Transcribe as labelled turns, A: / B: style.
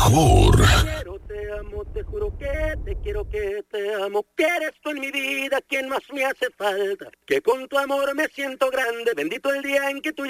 A: mejor.
B: Te amo, te juro que te quiero, que te amo, que eres tú en mi vida quien más me hace falta, que con tu amor me siento grande, bendito el día en que tú